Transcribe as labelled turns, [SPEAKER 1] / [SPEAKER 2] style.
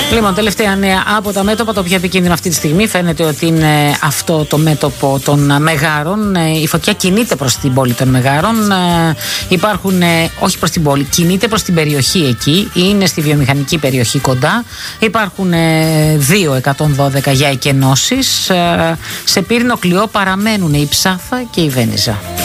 [SPEAKER 1] Λοιπόν, τελευταία νέα από τα μέτωπα, το πιο επικίνδυνο αυτή τη στιγμή φαίνεται ότι είναι αυτό το μέτωπο των Μεγάρων. Η φωτιά κινείται προς την πόλη των Μεγάρων. Υπάρχουν, όχι προς την πόλη, κινείται προς την περιοχή εκεί. Είναι στη βιομηχανική περιοχή κοντά. Υπάρχουν 2-112 για εκενώσεις. Σε Πύρινο Κλειό παραμένουν η Ψάθα και η Βένιζα.